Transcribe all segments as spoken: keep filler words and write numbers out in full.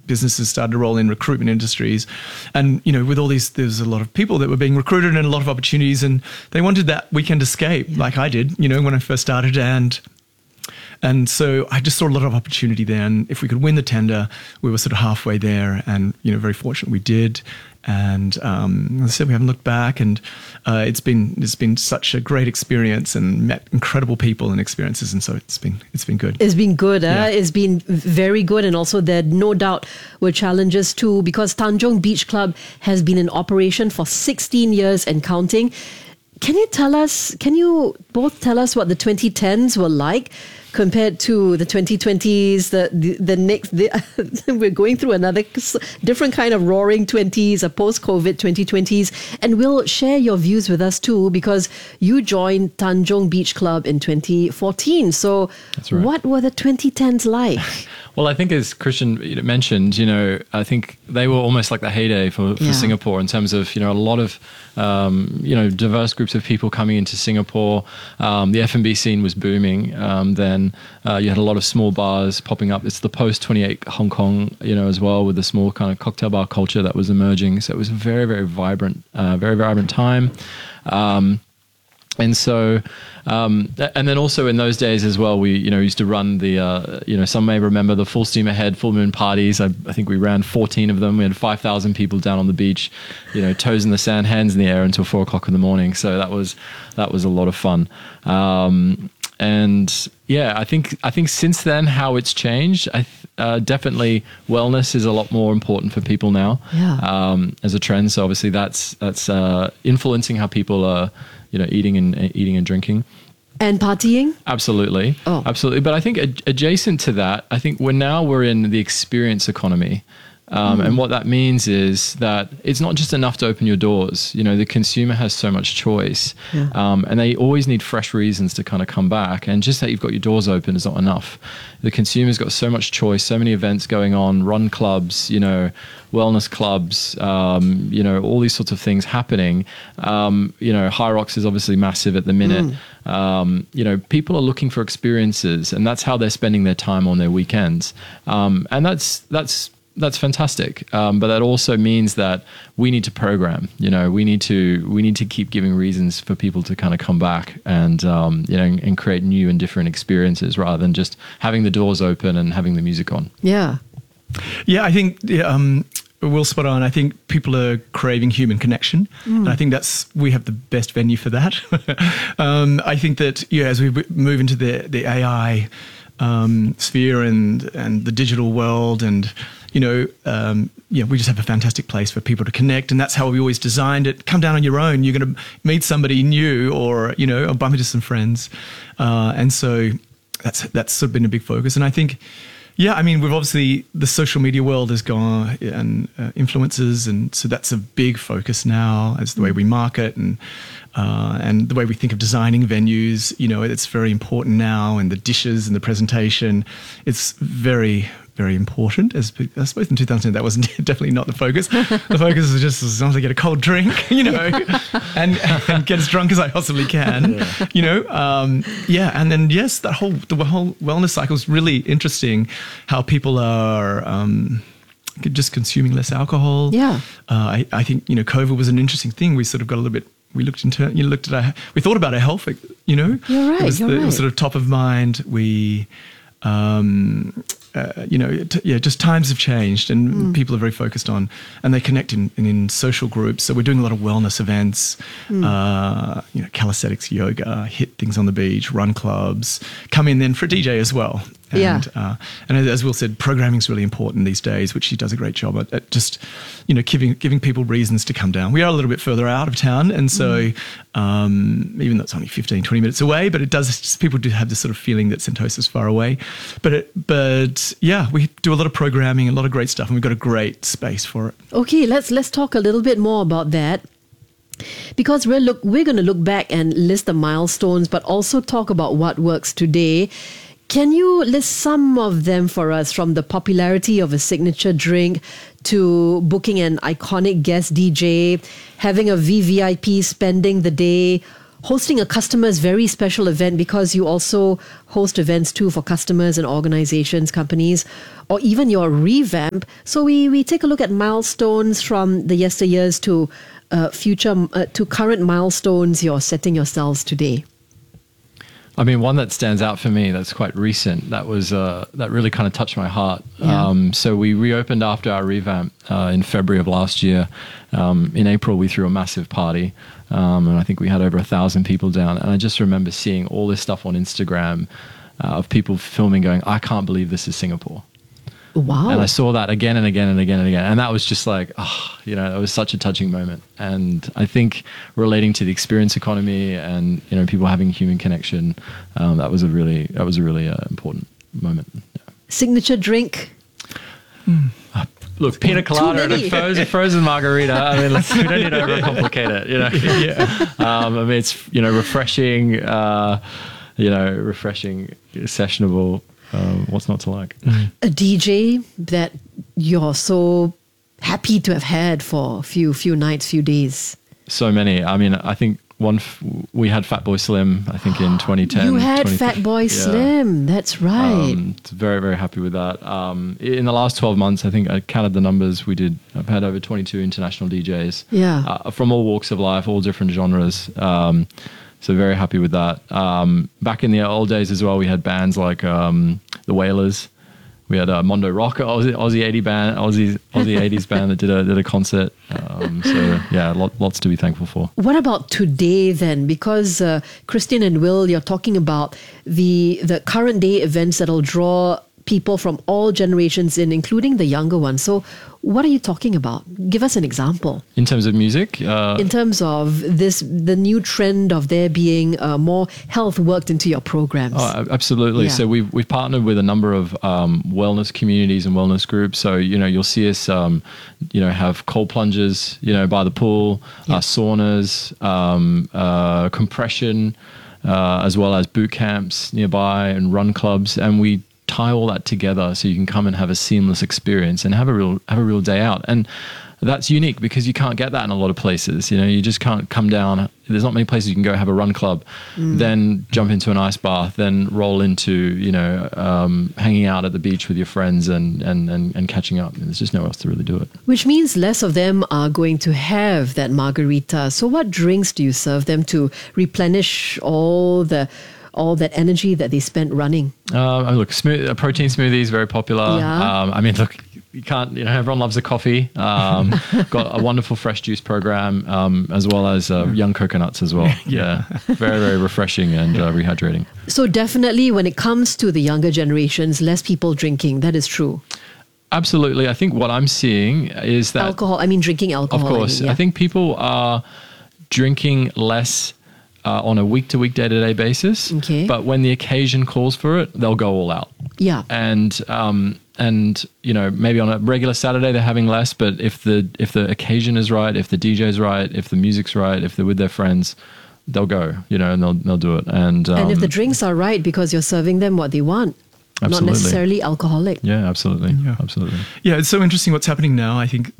businesses started to roll in, recruitment industries. And, you know, with all these, there's a lot of people that were being recruited and a lot of opportunities, and they wanted that weekend escape yeah. like I did, you know, when I first started. And And so I just saw a lot of opportunity there. And if we could win the tender, we were sort of halfway there. And, you know, very fortunate we did. And um, as I said, we haven't looked back. And uh, it's been it's been such a great experience, and met incredible people and experiences. And so it's been it's been good. It's been good. Yeah. Uh? It's been very good. And also there no doubt were challenges too, because Tanjong Beach Club has been in operation for sixteen years and counting. Can you tell us, can you both tell us what the twenty tens were like compared to the twenty twenties, the the, the next, the, we're going through another different kind of roaring twenties, a post-COVID twenty twenties, and we'll share your views with us too, because you joined Tanjong Beach Club in twenty fourteen. So That's right. What were the twenty tens like? Well, I think as Christian mentioned, you know, I think they were almost like the heyday for, for Yeah. Singapore in terms of, you know, a lot of, um, you know, diverse groups of people coming into Singapore. Um, the F and B scene was booming. Um, then uh, you had a lot of small bars popping up. It's the post twenty-eight Hong Kong, you know, as well, with the small kind of cocktail bar culture that was emerging. So it was a very, very vibrant, uh, very vibrant time. Um, And so, um, and then also in those days as well, we, you know, used to run the, uh, you know, some may remember the full steam ahead, full moon parties. I, I think we ran fourteen of them. We had five thousand people down on the beach, you know, toes in the sand, hands in the air until four o'clock in the morning. So that was, that was a lot of fun. Um, and yeah, I think, I think since then how it's changed, I th- uh, definitely wellness is a lot more important for people now, Yeah. um, as a trend. So obviously that's, that's, uh, influencing how people are, you know, eating and uh, eating and drinking. And partying? Absolutely. Oh. Absolutely. But I think ad- adjacent to that, I think we're now we're in the experience economy. Um, mm. And what that means is that it's not just enough to open your doors. You know, the consumer has so much choice, Yeah. um, and they always need fresh reasons to kind of come back. And just that you've got your doors open is not enough. The consumer's got so much choice, so many events going on, run clubs, you know, wellness clubs, um, you know, all these sorts of things happening. Um, you know, High Rocks is obviously massive at the minute. Mm. Um, you know, people are looking for experiences, and that's how they're spending their time on their weekends. Um, and that's that's. That's fantastic, um, but that also means that we need to program. You know, we need to we need to keep giving reasons for people to kind of come back and um, you know and, and create new and different experiences rather than just having the doors open and having the music on. Yeah, yeah. I think yeah, um, Will spot on. I think people are craving human connection, mm. and I think that's we have the best venue for that. um, I think that yeah, as we move into the the A I um, sphere and and the digital world and you know, um, yeah, we just have a fantastic place for people to connect, and that's how we always designed it. Come down on your own. You're going to meet somebody new, or you know, or bump into some friends, uh, and so that's that's sort of been a big focus. And I think, yeah, I mean, we've obviously the social media world has gone and uh, influencers, and so that's a big focus now as the way we market and uh, and the way we think of designing venues. You know, it's very important now, and the dishes and the presentation, it's very. very important. As I suppose in two thousand ten, that was definitely not the focus. The focus is just as long as I get a cold drink, you know, and, and get as drunk as I possibly can, yeah. you know. Um, yeah, and then yes, that whole the whole wellness cycle is really interesting. How people are um, just consuming less alcohol. Yeah, uh, I, I think you know, COVID was an interesting thing. We sort of got a little bit. We looked into, you know, looked at our, we thought about our health. You know, you're right. It was, you're the, right. It was sort of top of mind. We. Um, Uh, you know, t- yeah, just times have changed, and mm. people are very focused on, and they connect in, in, in social groups. So we're doing a lot of wellness events, mm. uh, you know, calisthenics, yoga, hit things on the beach, run clubs, come in then for a D J as well. And, yeah. uh, and as Will said, programming is really important these days, which he does a great job at, at just, you know, giving giving people reasons to come down. We are a little bit further out of town, and so mm. um, even though it's only fifteen, twenty minutes away, but it does, just, people do have this sort of feeling that Sentosa is far away. But it, but yeah, we do a lot of programming, a lot of great stuff, and we've got a great space for it. Okay, let's let's talk a little bit more about that. Because we're look we're going to look back and list the milestones, but also talk about what works today. Can you list some of them for us, from the popularity of a signature drink to booking an iconic guest D J, having a V V I P spending the day, hosting a customer's very special event, because you also host events too for customers and organizations, companies, or even your revamp. So we, we take a look at milestones from the yesteryears to uh, future, uh, to current milestones you're setting yourselves today. I mean, one that stands out for me that's quite recent, that was uh, that really kind of touched my heart. Yeah. Um, so we reopened after our revamp uh, in February of last year. Um, in April, we threw a massive party, um, and I think we had over a thousand people down. And I just remember seeing all this stuff on Instagram uh, of people filming going, I can't believe this is Singapore. Wow. And I saw that again and again and again and again. And that was just like, oh, you know, it was such a touching moment. And I think relating to the experience economy and, you know, people having human connection, um, that was a really, that was a really uh, important moment. Yeah. Signature drink? Mm. Uh, look, pina colada and a frozen, frozen margarita. I mean, let's, we don't need to overcomplicate it, you know. Yeah. Um, I mean, it's, you know, refreshing, uh, you know, refreshing, sessionable. Um, what's not to like? A D J that you're so happy to have had for a few few nights, few days. So many. I mean, I think one f- we had Fatboy Slim. I think in twenty ten. You had Fatboy yeah. Slim. That's right. Um, very very happy with that. Um, in the last twelve months, I think I counted the numbers. We did. I've had over twenty-two international D Js. Yeah. Uh, from all walks of life, all different genres. Um, So very happy with that. Um, back in the old days as well, we had bands like um, the Wailers. We had uh, Mondo Rock, Aussie, Aussie eighty band, Aussie Aussie eighties band that did a did a concert. Um, so yeah, lot, lots to be thankful for. What about today then? Because uh, Christian and Will, you're talking about the the current day events that'll draw people from all generations in, including the younger ones. So what are you talking about? Give us an example. In terms of music? Uh, in terms of this, the new trend of there being uh, more health worked into your programs. Oh, absolutely. Yeah. So we've, we've partnered with a number of um, wellness communities and wellness groups. So, you know, you'll see us, um, you know, have cold plunges, you know, by the pool, yeah. uh, saunas, um, uh, compression, uh, as well as boot camps nearby and run clubs. And we tie all that together so you can come and have a seamless experience and have a real have a real day out. And that's unique because you can't get that in a lot of places. You know, you just can't come down. There's not many places you can go have a run club, mm. then jump into an ice bath, then roll into, you know, um, hanging out at the beach with your friends and, and, and, and catching up. There's just nowhere else to really do it. Which means less of them are going to have that margarita. So what drinks do you serve them to replenish all the all that energy that they spent running? Uh, look, smooth, uh, protein smoothie is very popular. Yeah. Um, I mean, look, you can't, you know, everyone loves a coffee. Um, got a wonderful fresh juice program, um, as well as uh, young coconuts as well. Yeah. Very, very refreshing and uh, rehydrating. So definitely when it comes to the younger generations, less people drinking. That is true. Absolutely. I think what I'm seeing is that... Alcohol, I mean drinking alcohol. Of course. I, mean, yeah. I think people are drinking less Uh, on a week-to-week, day-to-day basis. Okay. But when the occasion calls for it, they'll go all out. Yeah. And um, and you know, maybe on a regular Saturday they're having less, but if the if the occasion is right, if the D J's right, if the music's right, if they're with their friends, they'll go. You know, and they'll they'll do it. And um, and if the drinks are right, because you're serving them what they want, absolutely. Not necessarily alcoholic. Yeah, absolutely. Yeah. Absolutely. Yeah, it's so interesting what's happening now. I think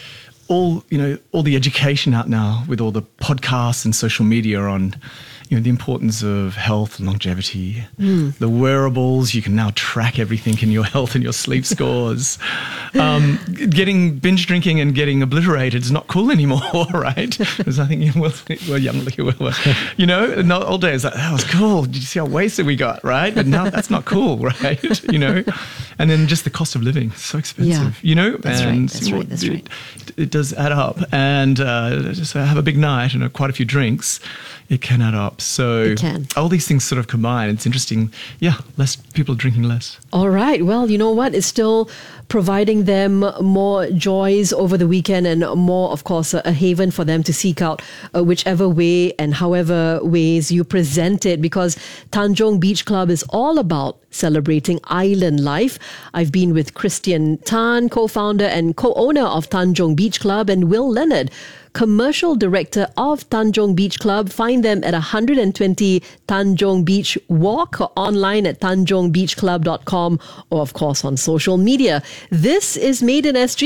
all you know, all the education out now with all the podcasts and social media on, you know, the importance of health and longevity, mm. the wearables, you can now track everything in your health and your sleep scores. Um, getting binge drinking and getting obliterated is not cool anymore, right? Because I think you know, we're young, we're, you know, in the old days, like, that was cool. Did you see how wasted we got, right? But now that's not cool, right? You know, and then just the cost of living is so expensive, yeah. you know? That's and right, that's right, that's it, right. It does add up. And uh, just have a big night and uh, quite a few drinks, it can add up. So it can. All these things sort of combine. It's interesting. Yeah, less people are drinking less. All right. Well, you know what? It's still providing them more joys over the weekend and more, of course, a, a haven for them to seek out uh, whichever way and however ways you present it, because Tanjong Beach Club is all about celebrating island life. I've been with Christian Tan, co-founder and co-owner of Tanjong Beach Club, and Will Leonard, commercial director of Tanjong Beach Club. Find them at one hundred twenty Tanjong Beach Walk or online at tanjong beach club dot com or, of course, on social media. This is Made in S G.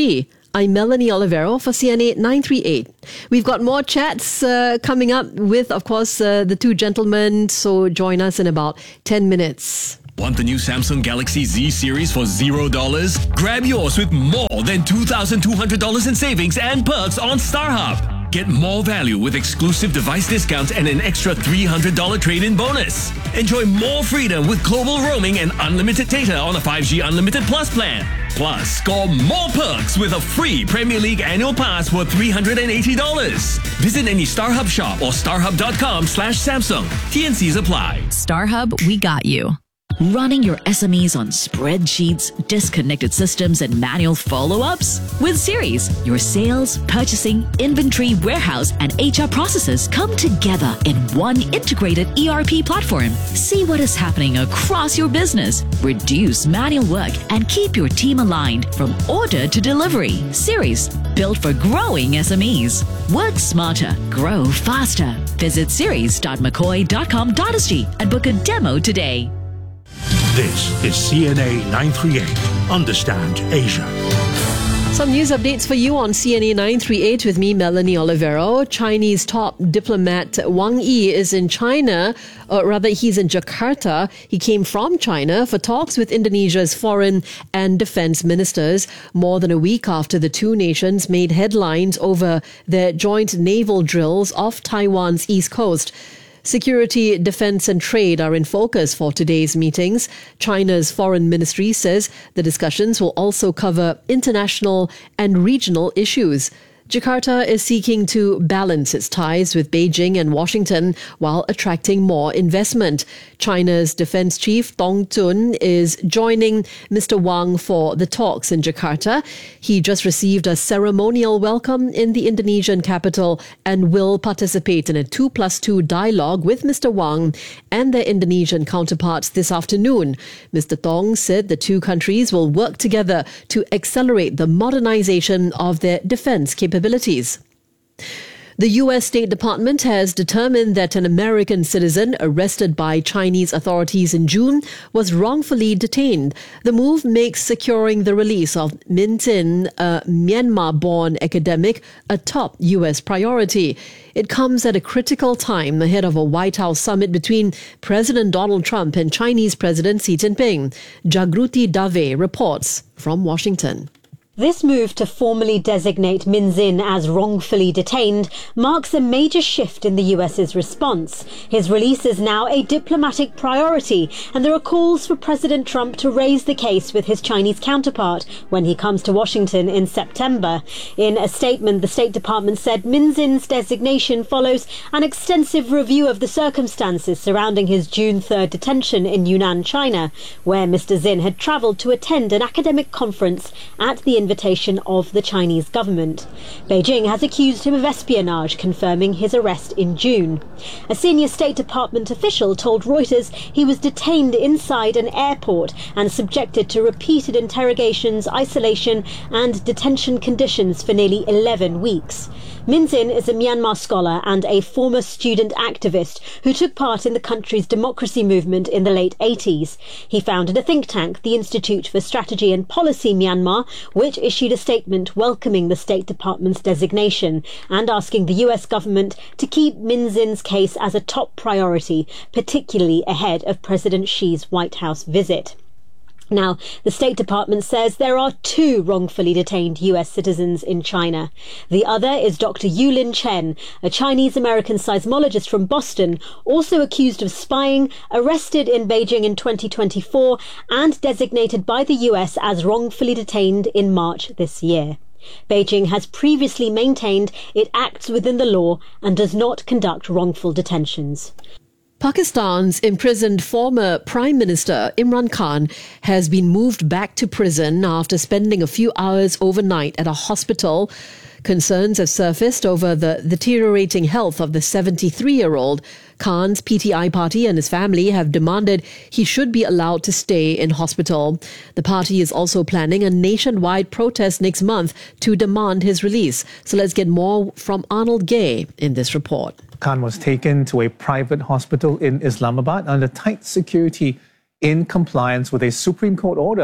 I'm Melanie Olivero for C N A nine three eight. We've got more chats uh, coming up with, of course, uh, the two gentlemen. So join us in about ten minutes. Want the new Samsung Galaxy Z series for zero dollars? Grab yours with more than two thousand two hundred dollars in savings and perks on StarHub. Get more value with exclusive device discounts and an extra three hundred dollars trade-in bonus. Enjoy more freedom with global roaming and unlimited data on a five G Unlimited Plus plan. Plus, score more perks with a free Premier League annual pass for three hundred eighty dollars. Visit any StarHub shop or starhub.com slash Samsung. T N Cs apply. StarHub, we got you. Running your S M Es on spreadsheets, disconnected systems, and manual follow-ups? With Series, your sales, purchasing, inventory, warehouse, and H R processes come together in one integrated E R P platform. See what is happening across your business, reduce manual work, and keep your team aligned from order to delivery. Series, built for growing S M Es. Work smarter, grow faster. Visit series dot mccoy dot com dot s g and book a demo today. This is C N A nine three eight. Understand Asia. Some news updates for you on C N A nine three eight with me, Melanie Olivero. Chinese top diplomat Wang Yi is in China, or rather he's in Jakarta. He came from China for talks with Indonesia's foreign and defense ministers more than a week after the two nations made headlines over their joint naval drills off Taiwan's east coast. Security, defense and trade are in focus for today's meetings. China's foreign ministry says the discussions will also cover international and regional issues. Jakarta is seeking to balance its ties with Beijing and Washington while attracting more investment. China's defense chief Dong Zun is joining Mister Wang for the talks in Jakarta. He just received a ceremonial welcome in the Indonesian capital and will participate in a two plus two dialogue with Mister Wang and their Indonesian counterparts this afternoon. Mister Dong said the two countries will work together to accelerate the modernization of their defense capabilities. Abilities. The U S State Department has determined that an American citizen arrested by Chinese authorities in June was wrongfully detained. The move makes securing the release of Min Zin, a Myanmar-born academic, a top U S priority. It comes at a critical time ahead of a White House summit between President Donald Trump and Chinese President Xi Jinping. Jagruti Dave reports from Washington. This move to formally designate Min Zin as wrongfully detained marks a major shift in the U S's response. His release is now a diplomatic priority, and there are calls for President Trump to raise the case with his Chinese counterpart when he comes to Washington in September. In a statement, the State Department said Min Zin's designation follows an extensive review of the circumstances surrounding his June third detention in Yunnan, China, where Mister Zin had travelled to attend an academic conference at the invitation of the Chinese government. Beijing has accused him of espionage, confirming his arrest in June. A senior State Department official told Reuters he was detained inside an airport and subjected to repeated interrogations, isolation and detention conditions for nearly eleven weeks. Min Zin is a Myanmar scholar and a former student activist who took part in the country's democracy movement in the late eighties. He founded a think tank, the Institute for Strategy and Policy Myanmar, which issued a statement welcoming the State Department's designation and asking the U S government to keep Min Zin's case as a top priority, particularly ahead of President Xi's White House visit. Now, the State Department says there are two wrongfully detained U S citizens in China. The other is Doctor Yulin Chen, a Chinese-American seismologist from Boston, also accused of spying, arrested in Beijing in twenty twenty-four and designated by the U S as wrongfully detained in March this year. Beijing has previously maintained it acts within the law and does not conduct wrongful detentions. Pakistan's imprisoned former Prime Minister Imran Khan has been moved back to prison after spending a few hours overnight at a hospital. Concerns have surfaced over the deteriorating health of the seventy-three-year-old. Khan's P T I party and his family have demanded he should be allowed to stay in hospital. The party is also planning a nationwide protest next month to demand his release. So let's get more from Arnold Gay in this report. Khan was taken to a private hospital in Islamabad under tight security in compliance with a Supreme Court order.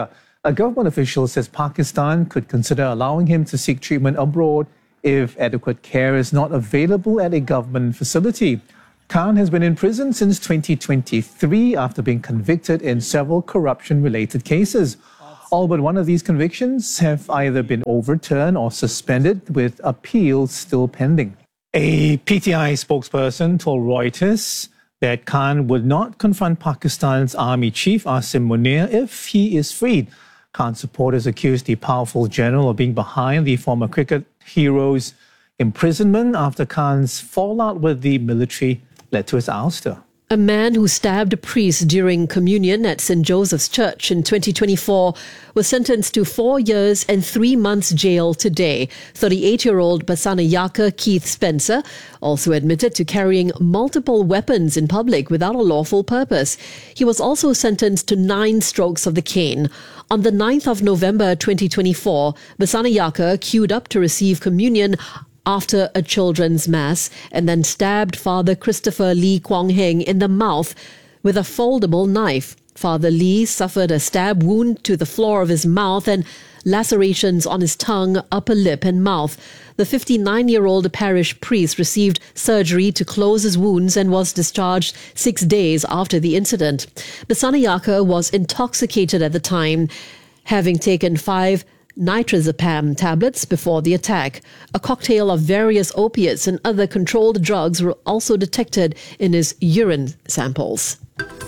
A government official says Pakistan could consider allowing him to seek treatment abroad if adequate care is not available at a government facility. Khan has been in prison since twenty twenty-three after being convicted in several corruption-related cases. All but one of these convictions have either been overturned or suspended, with appeals still pending. A P T I spokesperson told Reuters that Khan would not confront Pakistan's army chief Asim Munir if he is freed. Khan's supporters accused the powerful general of being behind the former cricket hero's imprisonment after Khan's fallout with the military led to his ouster. A man who stabbed a priest during communion at Saint Joseph's Church in twenty twenty-four was sentenced to four years and three months jail today. thirty-eight-year-old Basanayaka Keith Spencer also admitted to carrying multiple weapons in public without a lawful purpose. He was also sentenced to nine strokes of the cane. On the ninth of November twenty twenty-four, Basanayaka queued up to receive communion after a children's mass and then stabbed Father Christopher Lee Kwong Heng in the mouth with a foldable knife. Father Lee suffered a stab wound to the floor of his mouth and lacerations on his tongue, upper lip and mouth. The fifty-nine-year-old parish priest received surgery to close his wounds and was discharged six days after the incident. Basanayaka was intoxicated at the time, having taken five nitrazepam tablets before the attack. A cocktail of various opiates and other controlled drugs were also detected in his urine samples.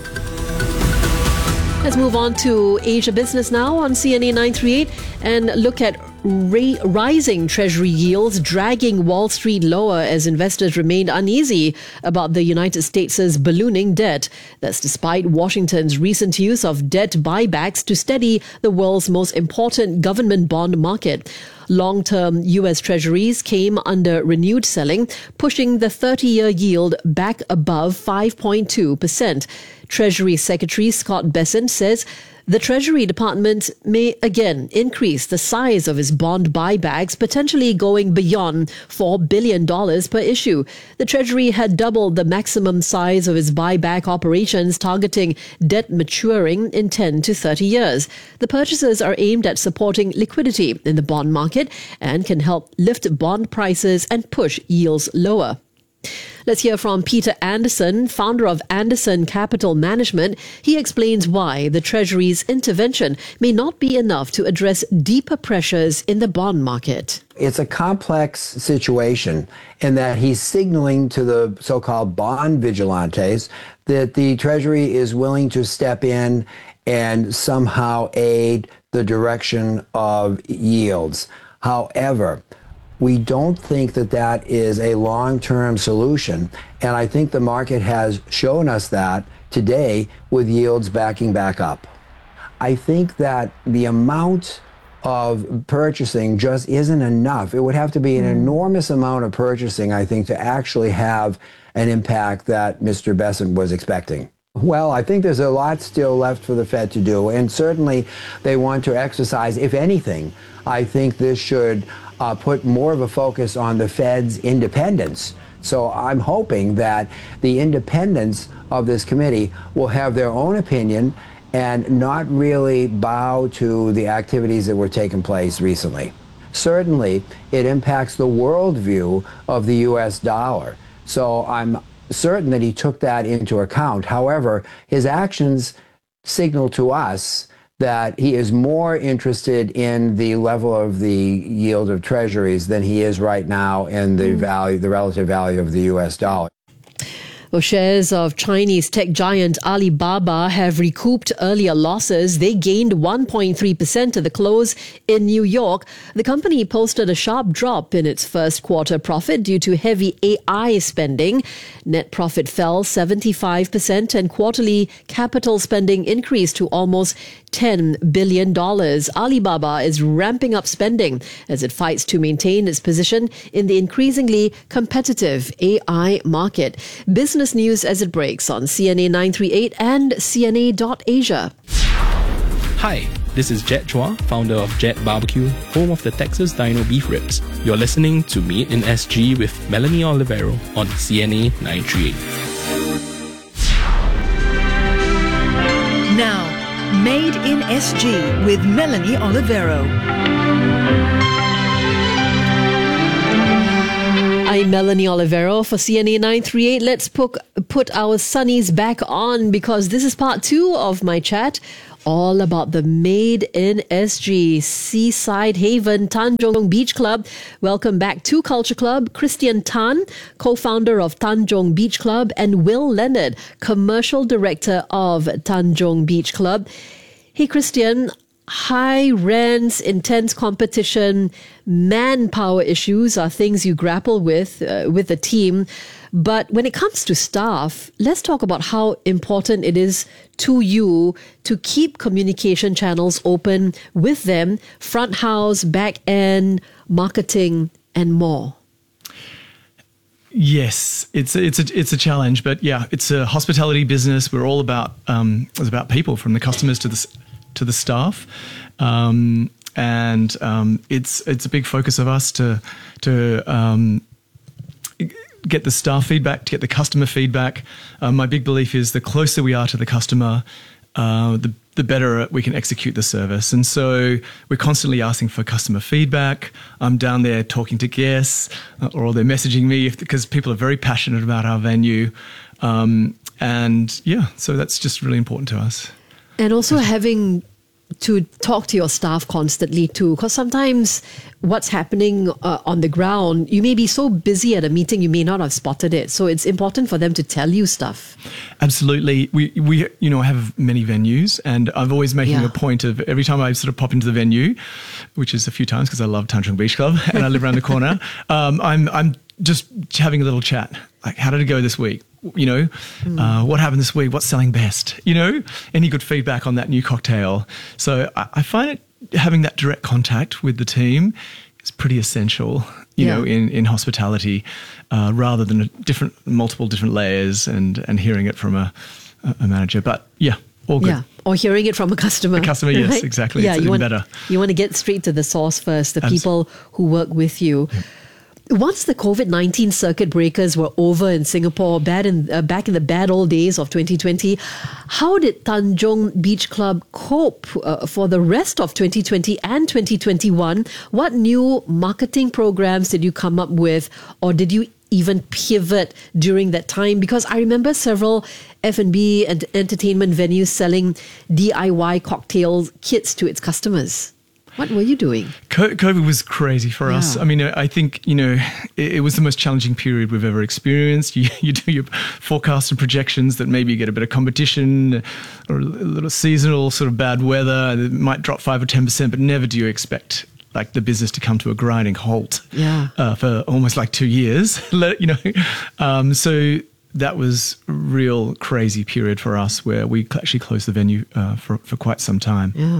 Let's move on to Asia Business now on C N A nine thirty-eight and look at ra- rising treasury yields dragging Wall Street lower as investors remained uneasy about the United States' ballooning debt. That's despite Washington's recent use of debt buybacks to steady the world's most important government bond market. Long-term U S treasuries came under renewed selling, pushing the thirty-year yield back above five point two percent. Treasury Secretary Scott Bessent says the Treasury Department may again increase the size of its bond buybacks, potentially going beyond four billion dollars per issue. The Treasury had doubled the maximum size of its buyback operations, targeting debt maturing in ten to thirty years. The purchases are aimed at supporting liquidity in the bond market and can help lift bond prices and push yields lower. Let's hear from Peter Anderson, founder of Anderson Capital Management. He explains why the Treasury's intervention may not be enough to address deeper pressures in the bond market. It's a complex situation in that he's signaling to the so-called bond vigilantes that the Treasury is willing to step in and somehow aid the direction of yields. However, we don't think that that is a long-term solution, and I think the market has shown us that today with yields backing back up. I think that the amount of purchasing just isn't enough. It would have to be an enormous amount of purchasing, I think, to actually have an impact that Mister Bessent was expecting. Well, I think there's a lot still left for the Fed to do, and certainly they want to exercise, if anything, I think this should uh, put more of a focus on the Fed's independence. So I'm hoping that the independence of this committee will have their own opinion and not really bow to the activities that were taking place recently. Certainly, it impacts the worldview of the U S dollar. So I'm certain that he took that into account. However, his actions signal to us that he is more interested in the level of the yield of treasuries than he is right now in the value, the relative value of the U S dollar. Well, shares of Chinese tech giant Alibaba have recouped earlier losses. They gained one point three percent at the close in New York. The company posted a sharp drop in its first quarter profit due to heavy A I spending. Net profit fell seventy-five percent and quarterly capital spending increased to almost ten billion dollars. Alibaba is ramping up spending as it fights to maintain its position in the increasingly competitive A I market. Business news as it breaks on C N A nine thirty-eight and C N A dot Asia. Hi, this is Jet Chua, founder of Jet Barbecue, home of the Texas Dino Beef Ribs. You're listening to Meat in S G with Melanie Olivero on C N A nine thirty-eight. Now, Made in S G with Melanie Olivero. I'm Melanie Olivero for C N A nine three eight. Let's put, put our sunnies back on because this is part two of my chat all about the Made in S G Seaside Haven Tanjong Beach Club. Welcome back to Culture Club. Christian Tan, co-founder of Tanjong Beach Club, and Will Leonard, commercial director of Tanjong Beach Club. Hey, Christian, high rents, intense competition, manpower issues are things you grapple with uh, with the team. But when it comes to staff, let's talk about how important it is to you to keep communication channels open with them, front house, back end, marketing, and more. Yes, it's a, it's a it's a challenge, but yeah, it's a hospitality business. We're all about um, it's about people, from the customers to the to the staff, um, and um, it's it's a big focus of us to to. Um, get the staff feedback, to get the customer feedback. Uh, my big belief is the closer we are to the customer, uh, the, the better we can execute the service. And so we're constantly asking for customer feedback. I'm down there talking to guests, uh, or they're messaging me if, because people are very passionate about our venue. Um, and yeah, so that's just really important to us. And also having to talk to your staff constantly too, because sometimes what's happening uh, on the ground, you may be so busy at a meeting you may not have spotted it. So it's important for them to tell you stuff. Absolutely. We we you know have many venues, and I'm always making Yeah. a point of every time I sort of pop into the venue, which is a few times because I love Tanjong Beach Club and I live around the corner. Um, I'm I'm just having a little chat. Like, how did it go this week? You know, Mm. uh, what happened this week? What's selling best? You know, any good feedback on that new cocktail? So I, I find it having that direct contact with the team is pretty essential. You Yeah. know, in in hospitality, uh, rather than a different, multiple different layers and and hearing it from a a manager. But yeah, all good. Yeah, or hearing it from a customer. A customer, yes, right? exactly. Yeah, It's you even want, better. You want to get straight to the source first, the Abs- people who work with you. Once the COVID nineteen circuit breakers were over in Singapore, bad in, uh, back in the bad old days of twenty twenty, how did Tanjong Beach Club cope uh, for the rest of twenty twenty and twenty twenty-one? What new marketing programs did you come up with, or did you even pivot during that time? Because I remember several F and B and entertainment venues selling D I Y cocktail kits to its customers. What were you doing? Co- COVID was crazy for us. Yeah. I mean, I think, you know, it, it was the most challenging period we've ever experienced. You, you do your forecasts and projections that maybe you get a bit of competition or a little seasonal sort of bad weather. It might drop five or ten percent, but never do you expect like the business to come to a grinding halt Yeah. uh, for almost like two years, Let- you know. Um, so that was a real crazy period for us where we actually closed the venue uh, for, for quite some time. Yeah.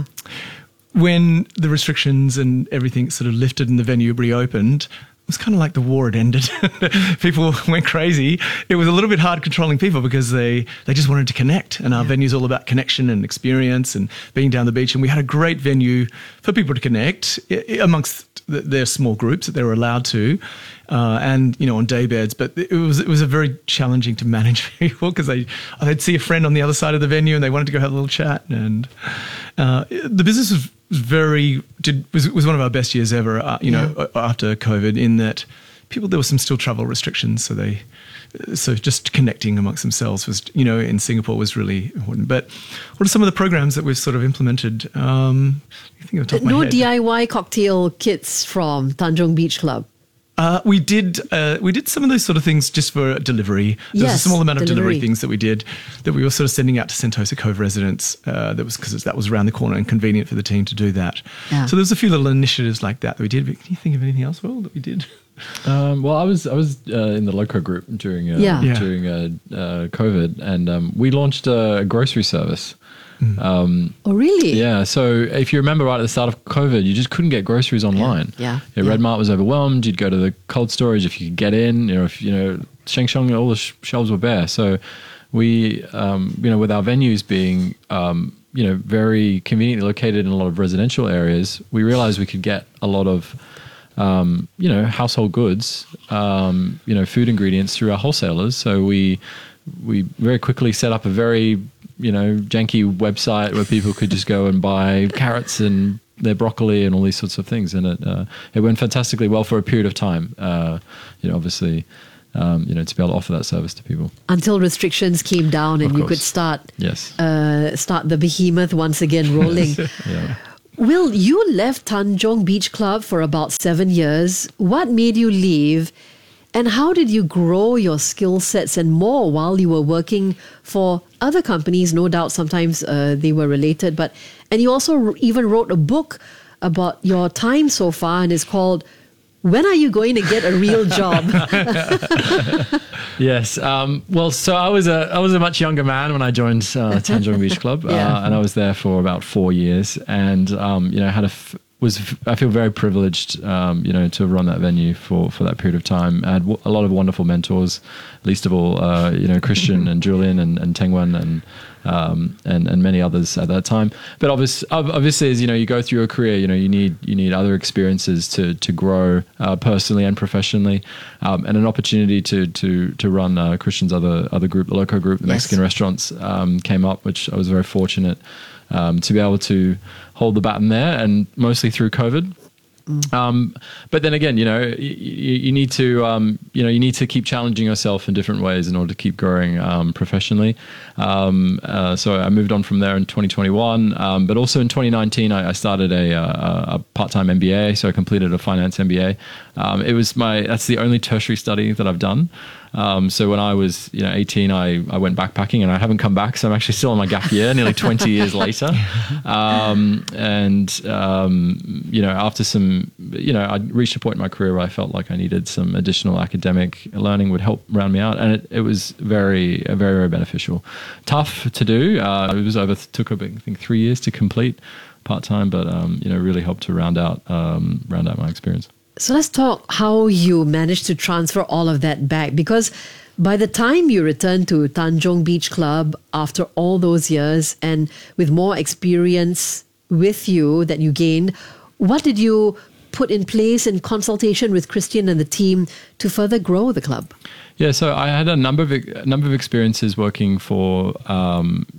When the restrictions and everything sort of lifted and the venue reopened, it was kind of like the war had ended. People went crazy. It was a little bit hard controlling people because they, they just wanted to connect. And our Yeah. venue's all about connection and experience and being down the beach. And we had a great venue for people to connect i- i- amongst the, their small groups that they were allowed to, uh, and, you know, on day beds. But it was it was a very challenging to manage people because they, they'd see a friend on the other side of the venue and they wanted to go have a little chat. And uh, the business was very did was was one of our best years ever. Uh, you know, Yeah. after COVID, in that people there were some still travel restrictions, so they so just connecting amongst themselves was, you know, in Singapore was really important. But what are some of the programs that we've sort of implemented? Um, I think off the top of my No head. D I Y cocktail kits from Tanjong Beach Club. Uh, we did uh, we did some of those sort of things just for delivery. There was a Yes, small amount of delivery. delivery. things that we did that we were sort of sending out to Sentosa Cove residents. Uh, that was because that was around the corner and convenient for the team to do that. Yeah. So there's a few little initiatives like that that we did. But can you think of anything else, Will, that we did? Um, well, I was I was uh, in the loco group during uh, Yeah. Yeah. during uh, uh, COVID, and um, we launched a grocery service. Um, Oh, really? yeah, so if you remember right at the start of COVID, you just couldn't get groceries online. Yeah, Yeah, yeah. Red Mart was overwhelmed. You'd go to the cold storage if you could get in. You know, if you know Sheng Siong, all the sh- shelves were bare. So we, um, you know, with our venues being, um, you know, very conveniently located in a lot of residential areas, we realized we could get a lot of, um, you know, household goods, um, you know, food ingredients through our wholesalers. So we we very quickly set up a very you know, janky website where people could just go and buy carrots and their broccoli and all these sorts of things. And it uh, it went fantastically well for a period of time. Uh, you know, obviously, um, you know, to be able to offer that service to people. Until restrictions came down and Of you course. could start Yes. uh, start the behemoth once again rolling. Yeah. Will, you left Tanjong Beach Club for about seven years. What made you leave? And how did you grow your skill sets and more while you were working for other companies? No doubt sometimes uh, they were related. But and you also r- even wrote a book about your time so far, and it's called "When Are You Going to Get a Real Job?" Yes. Um, well, so I was a I was a much younger man when I joined uh, Tanjong Beach Club, Yeah. uh, and I was there for about four years, and um, you know had a f- was I feel very privileged, um, you know, to run that venue for, for that period of time. I had w- a lot of wonderful mentors, least of all, uh, you know, Christian and Julian and, and Tengwan and, um, and and many others at that time. But obviously, obviously, as you know, you go through your career, you know, you need you need other experiences to to grow uh, personally and professionally, um, and an opportunity to to to run uh, Christian's other other group, the Loco Group, the Yes. Mexican restaurants, um, came up, which I was very fortunate um, to be able to hold the baton there, and mostly through COVID. Um, but then again, you know, you, you need to, um, you know, you need to keep challenging yourself in different ways in order to keep growing um, professionally. Um, uh, so I moved on from there in twenty twenty-one, um, but also in twenty nineteen, I, I started a, a, a part-time M B A. So I completed a finance M B A. Um, it was my that's the only tertiary study that I've done. Um, so when I was, you know, eighteen, I, I went backpacking, and I haven't come back. So I'm actually still on my gap year, nearly twenty years later. Um, and, um, you know, after some, you know, I reached a point in my career where I felt like I needed some additional academic learning would help round me out. And it, it was very, very, very beneficial. Tough to do. Uh, it was over, took, I think, three years to complete part-time, but, um, you know, really helped to round out, um, round out my experience. So let's talk how you managed to transfer all of that back, because by the time you returned to Tanjong Beach Club after all those years and with more experience with you that you gained, what did you put in place in consultation with Christian and the team to further grow the club? Yeah, so I had a number of a number of experiences working for um,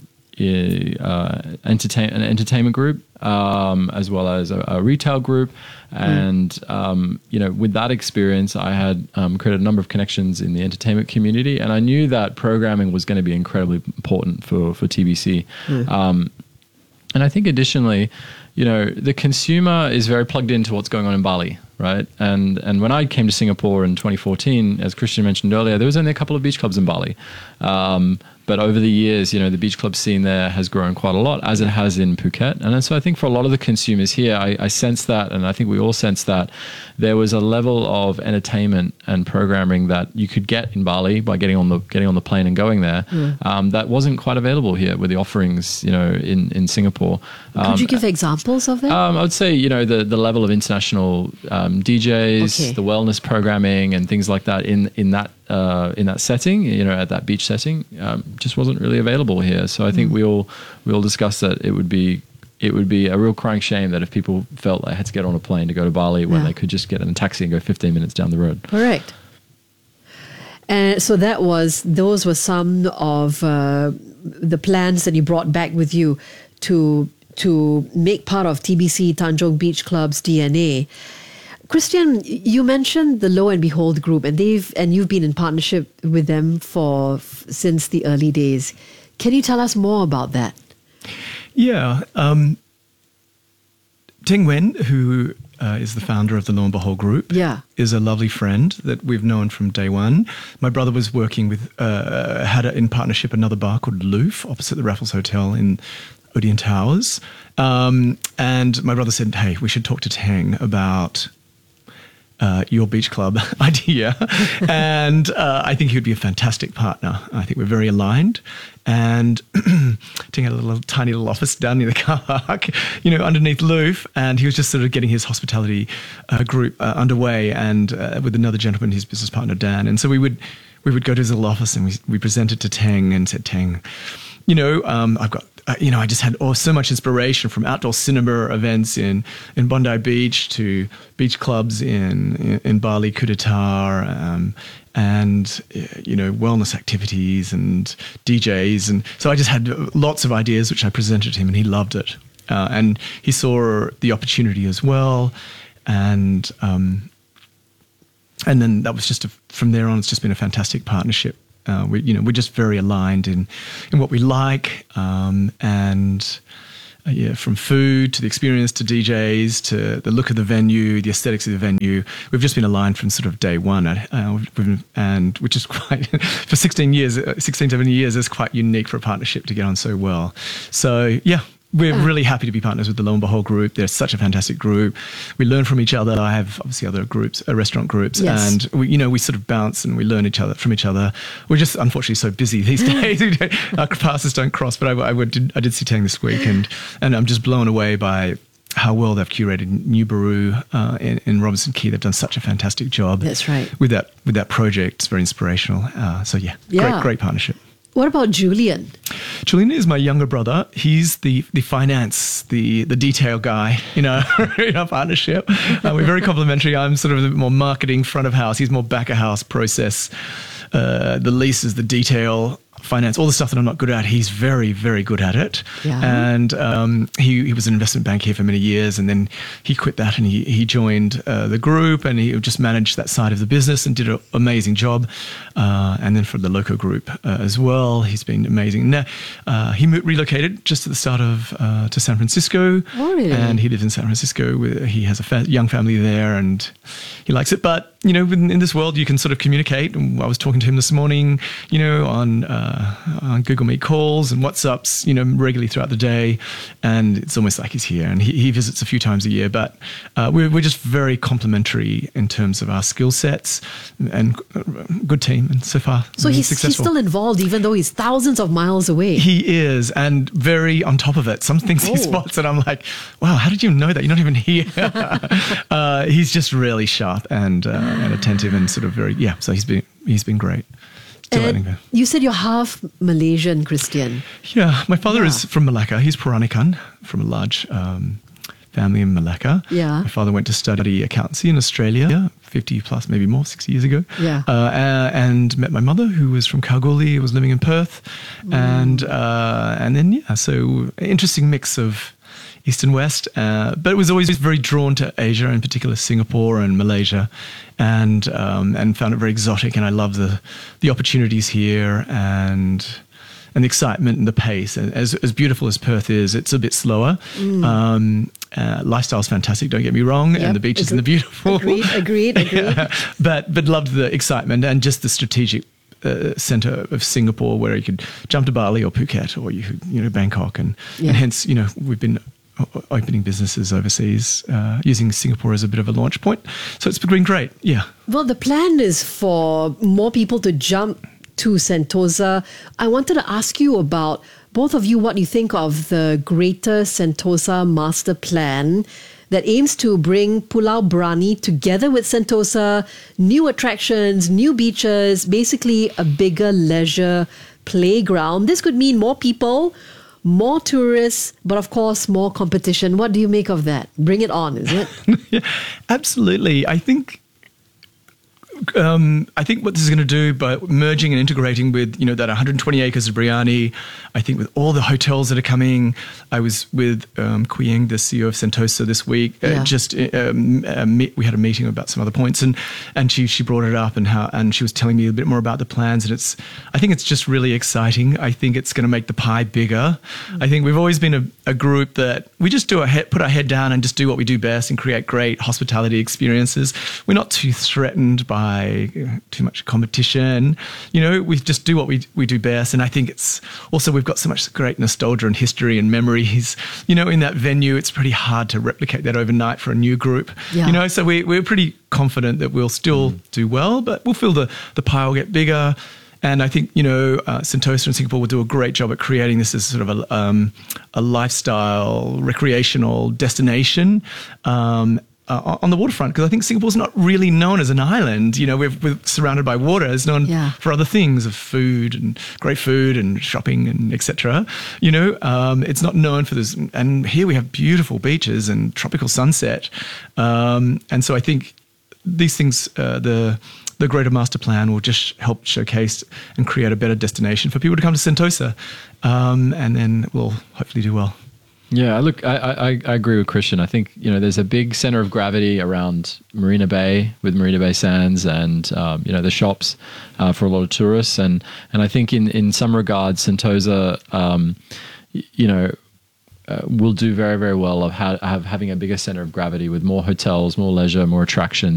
uh, entertain an entertainment group, um, as well as a, a retail group, and mm. um, you know, with that experience, I had um, created a number of connections in the entertainment community, and I knew that programming was going to be incredibly important for for T B C. Mm. Um, and I think additionally, you know, the consumer is very plugged into what's going on in Bali, right? And and when I came to Singapore in twenty fourteen, as Christian mentioned earlier, there was only a couple of beach clubs in Bali. Um, but over the years, you know, the beach club scene there has grown quite a lot, as it has in Phuket. And so I think for a lot of the consumers here, I, I sense that, and I think we all sense that there was a level of entertainment and programming that you could get in Bali by getting on the getting on the plane and going there. Mm. Um, that wasn't quite available here with the offerings, you know, in in Singapore. Um, Could you give examples of that? Um, I would say, you know, the the level of international um, D Js, Okay. the wellness programming, and things like that in in that uh, in that setting, you know, at that beach setting, um, just wasn't really available here. So I think mm. we all we all discussed that it would be. It would be a real crying shame that if people felt they had to get on a plane to go to Bali when Yeah. they could just get in a taxi and go fifteen minutes down the road. Correct. And so that was, those were some of uh, the plans that you brought back with you to to make part of T B C Tanjong Beach Club's D N A. Christian, you mentioned the Lo and Behold group, and they've and you've been in partnership with them for since the early days. Can you tell us more about that? Yeah. Um, Ting Wen, who uh, is the founder of the Lo and Behold Group, Yeah. is a lovely friend that we've known from day one. My brother was working with, uh, had a, in partnership another bar called Loof opposite the Raffles Hotel in Odeon Towers. Um, and my brother said, hey, we should talk to Tang about Uh, your beach club idea. And uh, I think he would be a fantastic partner. I think we're very aligned. And Ting had a little tiny little office down near the car park, you know, underneath Loof. And he was just sort of getting his hospitality uh, group uh, underway, and uh, with another gentleman, his business partner, Dan. And so we would we would go to his little office, and we, we presented to Tang and said, Tang, you know, um, I've got uh, you know, I just had oh, so much inspiration from outdoor cinema events in, in Bondi Beach to beach clubs in, in, in Bali, Kudatar, um, and, you know, wellness activities and D Js. And so I just had lots of ideas, which I presented to him, and he loved it. Uh, and he saw the opportunity as well. And um, and then that was just, a, from there on, it's just been a fantastic partnership. Uh, we, you know, we're just very aligned in, in what we like, um, and uh, yeah, from food to the experience to D Js to the look of the venue, the aesthetics of the venue. We've just been aligned from sort of day one, uh, we've, and which is quite for sixteen years, sixteen, seventeen years, it's quite unique for a partnership to get on so well. So yeah. We're Yeah. really happy to be partners with the Lo and Behold group. They're such a fantastic group. We learn from each other. I have obviously other groups, uh, restaurant groups, Yes. and we, you know, we sort of bounce and we learn each other from each other. We're just unfortunately so busy these days. We don't- Our paths don't cross. But I, I, would, I did see Tang this week, and and I'm just blown away by how well they've curated New Baru uh, in, in Robinson Key. They've done such a fantastic job. That's right. With that with that project. It's very inspirational. Uh, so yeah, Yeah. great great partnership. What about Julian? Julian is my younger brother. He's the the finance, the the detail guy, you know, in our partnership. Uh, we're very complementary. I'm sort of the more marketing, front of house. He's more back of house, process, uh, the leases, the detail, finance, all the stuff that I'm not good at. He's very, very good at it. Yeah. And um, he, he was an investment bank here for many years, and then he quit that and he, he joined uh, the group, and he just managed that side of the business and did an amazing job. Uh, and then for the Loco group uh, as well, he's been amazing. Now, uh, he mo- relocated just at the start of uh, to San Francisco. Oh, really? And he lives in San Francisco. With, he has a fa- young family there, and he likes it. But you know, in, in this world, you can sort of communicate. And I was talking to him this morning, you know, on uh, on Google Meet calls and WhatsApps, you know, regularly throughout the day, and it's almost like he's here. And he, he visits a few times a year. But uh, we're we're just very complementary in terms of our skill sets, and good team. And so far, So really he's, successful. he's still involved, even though he's thousands of miles away. He is, and very on top of it. Some things he Oh. spots, and I'm like, wow, how did you know that? You're not even here. uh, he's just really sharp and uh, and attentive, and sort of very, yeah. So he's been he's been great. Still learning And there. you said you're half Malaysian, Christian. Yeah, my father Yeah. is from Malacca. He's Peranakan, from a large um, family in Malacca. Yeah. My father went to study accountancy in Australia, fifty plus, maybe more, sixty years ago. Yeah. Uh, uh, and met my mother, who was from Kalgoorlie, was living in Perth. And uh, and then, yeah, so interesting mix of East and West. Uh, but it was always very drawn to Asia, in particular Singapore and Malaysia, and um, and found it very exotic. And I love the the opportunities here, and and the excitement and the pace. And as as beautiful as Perth is, it's a bit slower. Mm. Um, uh, lifestyle's fantastic, don't get me wrong, Yep, and the beaches and the agree- beautiful. Agreed, agreed, agreed. Yeah. But but loved the excitement and just the strategic uh, center of Singapore, where you could jump to Bali or Phuket, or you could, you know, Bangkok, and, Yeah. and hence, you know, we've been o- opening businesses overseas uh, using Singapore as a bit of a launch point. So it's been great. Yeah. Well, the plan is for more people to jump to Sentosa. I wanted to ask you about, both of you, what you think of the Greater Sentosa Master Plan that aims to bring Pulau Brani together with Sentosa, new attractions, new beaches, basically a bigger leisure playground. This could mean more people, more tourists, but of course, more competition. What do you make of that? Bring it on, is it? Yeah, absolutely. I think um, I think what this is going to do by merging and integrating with, you know, that one hundred twenty acres of Briani, I think with all the hotels that are coming. I was with um, Kui the C E O of Sentosa this week. Yeah. Uh, just um, uh, meet, we had a meeting about some other points, and and she she brought it up, and how and she was telling me a bit more about the plans. And it's I think it's just really exciting. I think it's going to make the pie bigger. Mm. I think we've always been a, a group that we just do our head, put our head down and just do what we do best and create great hospitality experiences. We're not too threatened by too much competition. You know, we just do what we we do best. And I think it's also, we've got so much great nostalgia and history and memories, you know, in that venue. It's pretty hard to replicate that overnight for a new group, Yeah. you know, so we, we're pretty confident that we'll still mm. do well, but we'll feel the, the pie will get bigger. And I think, you know, uh, Sentosa and Singapore will do a great job at creating this as sort of a, um, a lifestyle, recreational destination. Um, uh, on the waterfront, because I think Singapore's not really known as an island. You know, we're, we're surrounded by water. It's known Yeah. for other things of food and great food and shopping and et cetera. You know, um, it's not known for this. And here we have beautiful beaches and tropical sunset. Um, and so I think these things, uh, the the Greater Master Plan will just help showcase and create a better destination for people to come to Sentosa, um, and then we'll hopefully do well. Yeah, look, I, I, I agree with Christian. I think, you know, there's a big center of gravity around Marina Bay with Marina Bay Sands and, um, you know, the shops uh, for a lot of tourists. And, and I think in, in some regards, Sentosa, um, y- you know, uh, will do very, very well of, ha- of having a bigger center of gravity with more hotels, more leisure, more attractions.